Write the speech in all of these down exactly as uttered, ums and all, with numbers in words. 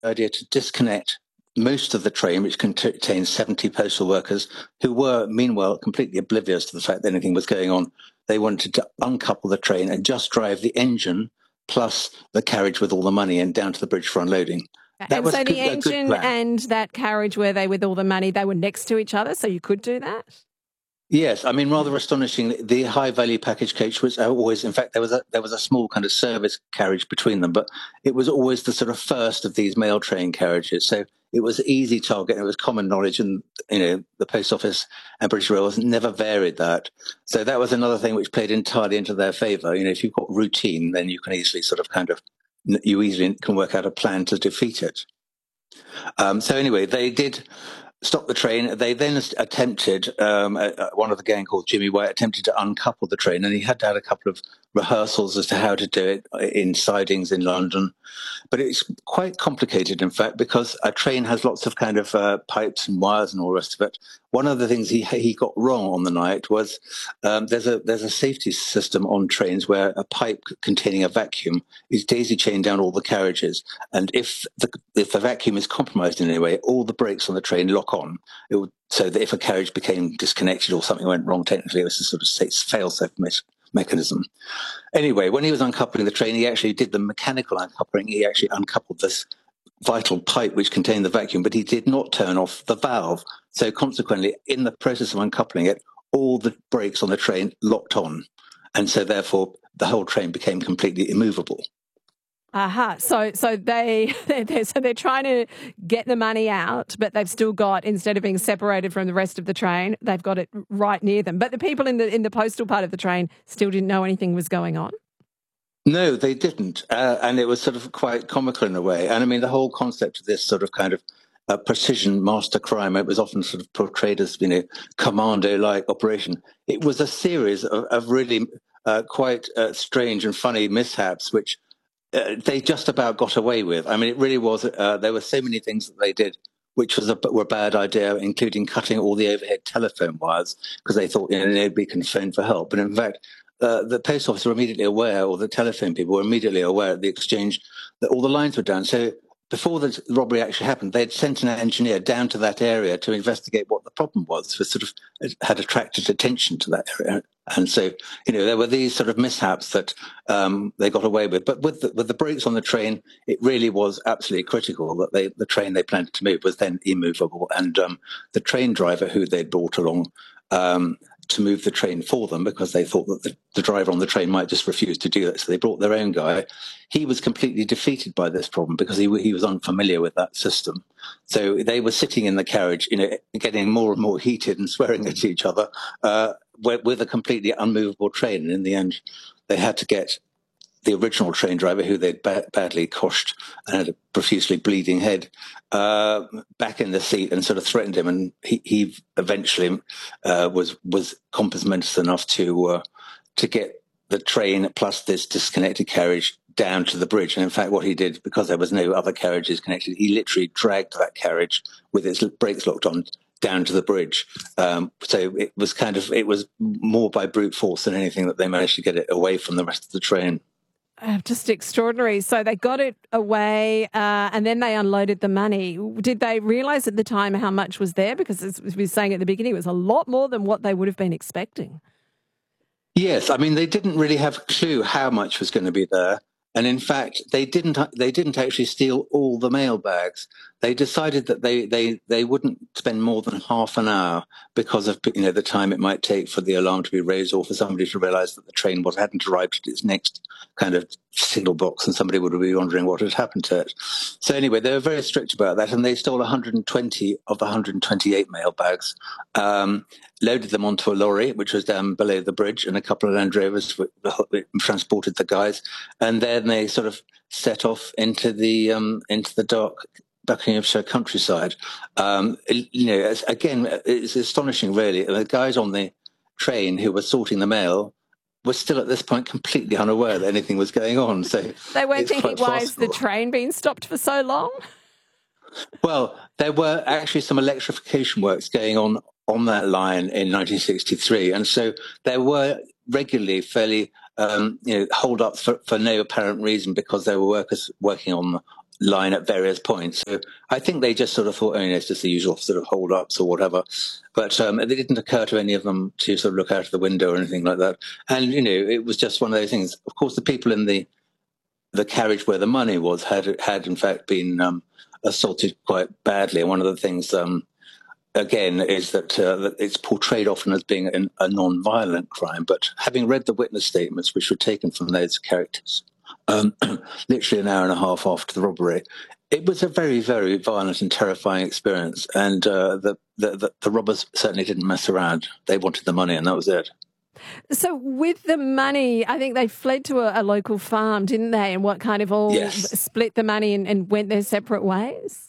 idea to disconnect most of the train, which contained seventy postal workers, who were, meanwhile, completely oblivious to the fact that anything was going on. They wanted to uncouple the train and just drive the engine plus the carriage with all the money and down to the bridge for unloading. That and was so good, the engine and that carriage where they with all the money, they were next to each other, so you could do that? Yes, I mean, rather astonishing. The high-value package coach was always, in fact, there was a there was a small kind of service carriage between them, but it was always the sort of first of these mail train carriages. So it was easy target, and it was common knowledge, and you know, the Post Office and British Railways never varied that. So that was another thing which played entirely into their favour. You know, if you've got routine, then you can easily sort of kind of you easily can work out a plan to defeat it. Um, so anyway, they did stop the train. They then attempted, um, uh, one of the gang called Jimmy White attempted to uncouple the train, and he had to have a couple of rehearsals as to how to do it in sidings in London. But it's quite complicated, in fact, because a train has lots of kind of uh, pipes and wires and all the rest of it. One of the things he he got wrong on the night was um, there's a there's a safety system on trains where a pipe containing a vacuum is daisy chained down all the carriages, and if the if the vacuum is compromised in any way, all the brakes on the train lock on. It would, so that if a carriage became disconnected or something went wrong, technically it was a sort of fail-safe me- mechanism. Anyway, when he was uncoupling the train, he actually did the mechanical uncoupling. He actually uncoupled this vital pipe which contained the vacuum, but he did not turn off the valve. So consequently, in the process of uncoupling it, all the brakes on the train locked on. And so therefore, the whole train became completely immovable. Aha. Uh-huh. So so they they're, so they're trying to get the money out, but they've still got, instead of being separated from the rest of the train, they've got it right near them. But the people in the in the postal part of the train still didn't know anything was going on. No, they didn't. Uh, and it was sort of quite comical in a way. And I mean, the whole concept of this sort of kind of uh, precision master crime, it was often sort of portrayed as, you know, commando-like operation. It was a series of, of really uh, quite uh, strange and funny mishaps, which uh, they just about got away with. I mean, it really was, uh, there were so many things that they did which was a, were a bad idea, including cutting all the overhead telephone wires, because they thought, you know, nobody can phone for help. But in fact, Uh, the post office were immediately aware, or the telephone people were immediately aware at the exchange that all the lines were down. So before the robbery actually happened, they'd sent an engineer down to that area to investigate what the problem was. So it sort of had attracted attention to that area. And so, you know, there were these sort of mishaps that um, they got away with. But with the, with the brakes on the train, it really was absolutely critical that they, the train they planned to move was then immovable. And um, the train driver who they'd brought along um, to move the train for them, because they thought that the, the driver on the train might just refuse to do that. So they brought their own guy. He was completely defeated by this problem because he he was unfamiliar with that system. So they were sitting in the carriage, you know, getting more and more heated and swearing at each other uh, with, with a completely unmovable train. And in the end, they had to get the original train driver, who they'd ba- badly coshed and had a profusely bleeding head, uh, back in the seat and sort of threatened him. And he, he eventually uh, was was compassmentous enough to uh, to get the train plus this disconnected carriage down to the bridge. And in fact, what he did, because there was no other carriages connected, he literally dragged that carriage with its brakes locked on down to the bridge. Um, so it was kind of, it was more by brute force than anything that they managed to get it away from the rest of the train. Uh, just extraordinary. So they got it away uh, and then they unloaded the money. Did they realise at the time how much was there? Because as we were saying at the beginning, it was a lot more than what they would have been expecting. Yes, I mean, they didn't really have a clue how much was going to be there. And in fact, they didn't they didn't actually steal all the mail bags. They decided that they, they, they wouldn't spend more than half an hour because of, you know, the time it might take for the alarm to be raised or for somebody to realise that the train was hadn't arrived at its next kind of signal box, and somebody would be wondering what had happened to it. So anyway, they were very strict about that, and they stole one hundred twenty of the one hundred twenty-eight mail bags, um, loaded them onto a lorry, which was down below the bridge, and a couple of Land Rovers transported the guys, and then they sort of set off into the um, into the dark Buckinghamshire countryside. Um, you know, again, it's astonishing, really. The guys on the train who were sorting the mail were still at this point completely unaware that anything was going on. So they weren't thinking, why has the train been stopped for so long? Well, there were actually some electrification works going on on that line in nineteen sixty-three, and so there were regularly fairly um, you know hold-ups for, for no apparent reason, because there were workers working on line at various points. So I think they just sort of thought, oh, you know, it's just the usual sort of hold-ups or whatever. But um, it didn't occur to any of them to sort of look out of the window or anything like that. And, you know, it was just one of those things. Of course, the people in the the carriage where the money was had, had in fact, been um, assaulted quite badly. And one of the things, um, again, is that, uh, that it's portrayed often as being an, a non-violent crime. But having read the witness statements, which were taken from those characters, Um, literally an hour and a half after the robbery, it was a very, very violent and terrifying experience. And uh, the, the, the, the robbers certainly didn't mess around. They wanted the money, and that was it. So with the money, I think they fled to a, a local farm, didn't they? And what kind of all Yes. split the money and, and went their separate ways?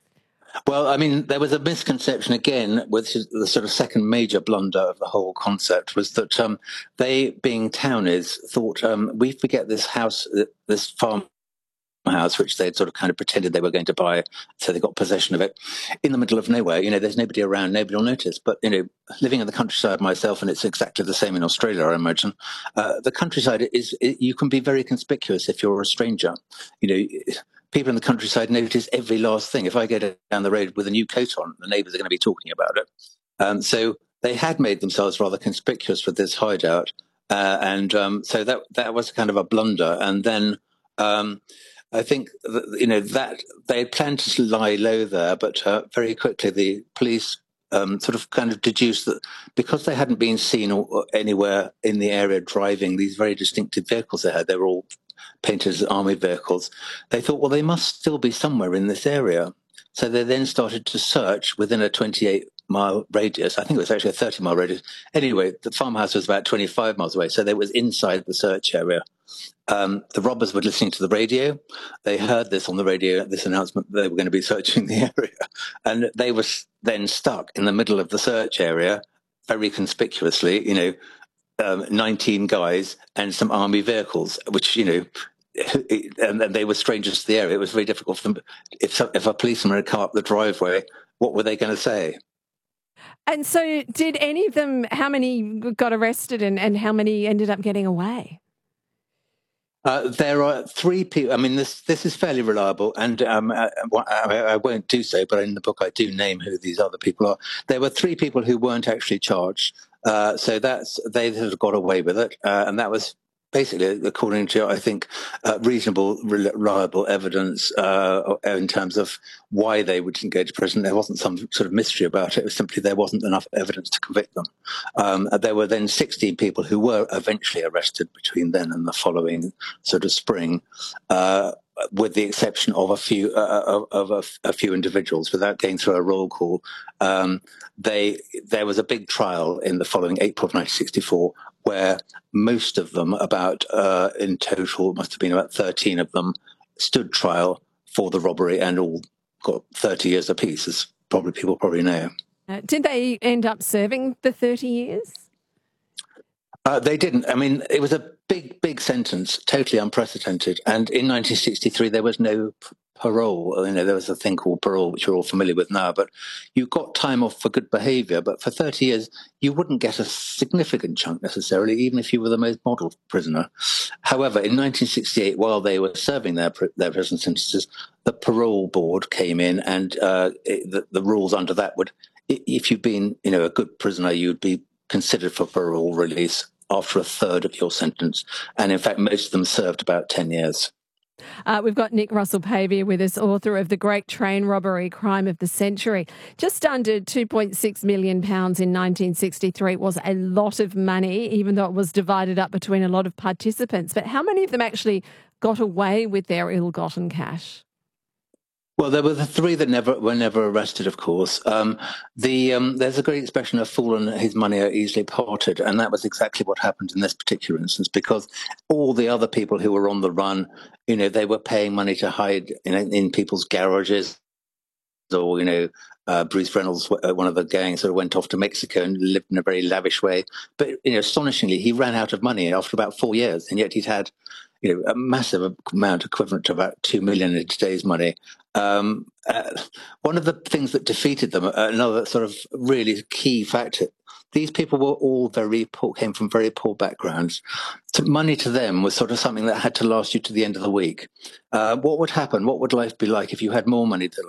Well, I mean, there was a misconception again, which is the sort of second major blunder of the whole concept, was that um, they, being townies, thought um, we forget this house, this farm house, which they'd sort of kind of pretended they were going to buy, so they got possession of it in the middle of nowhere. You know, there's nobody around, nobody will notice. But, you know, living in the countryside myself, and it's exactly the same in Australia, I imagine, uh, the countryside is, it, you can be very conspicuous if you're a stranger. You know, people in the countryside notice every last thing. If I go down the road with a new coat on, the neighbours are going to be talking about it. Um, so they had made themselves rather conspicuous with this hideout. Uh, and um, so that that was kind of a blunder. And then um, I think, that, you know, that they had planned to lie low there, but uh, very quickly the police um, sort of kind of deduced that because they hadn't been seen or, anywhere in the area driving these very distinctive vehicles they had, they were all painted as army vehicles, they thought, well, they must still be somewhere in this area. So they then started to search within a twenty-eight mile radius. I think it was actually a thirty mile radius. Anyway, the farmhouse was about twenty-five miles away, so they was inside the search area. Um, the robbers were listening to the radio. They heard this on the radio, this announcement that they were going to be searching the area. And they were then stuck in the middle of the search area, very conspicuously, you know, um, nineteen guys and some army vehicles, which, you know, and they were strangers to the area. It was very difficult for them. If, if a policeman had come up the driveway, what were they going to say? And so did any of them, how many got arrested and, and how many ended up getting away? Uh, there are three people. I mean, this this is fairly reliable, and um, I, I won't do so, but in the book I do name who these other people are. There were three people who weren't actually charged, uh, so that's they have got away with it, uh, and that was basically, according to, I think, uh, reasonable, reliable evidence uh, in terms of why they didn't go to prison. There wasn't some sort of mystery about it. It was simply there wasn't enough evidence to convict them. Um, there were then sixteen people who were eventually arrested between then and the following sort of spring, uh, with the exception of a few uh, of a, a few individuals. Without going through a roll call, um, they there was a big trial in the following April of nineteen sixty-four, where most of them, about uh, in total, must have been about thirteen of them, stood trial for the robbery and all got thirty years apiece, as probably people probably know. Uh, did they end up serving the thirty years? Uh, they didn't. I mean, it was a big, big sentence, totally unprecedented. And in nineteen sixty-three, there was no p- parole. You know, there was a thing called parole, which you're all familiar with now. But you got time off for good behaviour. But for thirty years, you wouldn't get a significant chunk necessarily, even if you were the most model prisoner. However, in nineteen sixty-eight, while they were serving their their prison sentences, the parole board came in, and uh, it, the, the rules under that would, if you'd been, you know, a good prisoner, you'd be considered for parole release after a third of your sentence. And in fact, most of them served about ten years. Uh, we've got Nick Russell-Pavier with us, author of The Great Train Robbery, Crime of the Century. Just under two point six million pounds in nineteen sixty-three was a lot of money, even though it was divided up between a lot of participants. But how many of them actually got away with their ill-gotten cash? Well, there were the three that never were never arrested, of course. Um, the um, there's a great expression of "fool and his money are easily parted," and that was exactly what happened in this particular instance, because all the other people who were on the run, you know, they were paying money to hide in, in people's garages, or, you know, uh, Bruce Reynolds, one of the gang, sort of went off to Mexico and lived in a very lavish way. But, you know, astonishingly, he ran out of money after about four years, and yet he'd had, you know, a massive amount equivalent to about two million in today's money. Um, uh, one of the things that defeated them, uh, another sort of really key factor these people were all very poor, came from very poor backgrounds. So money to them was sort of something that had to last you to the end of the week. Uh, what would happen? What would life be like if you had more money to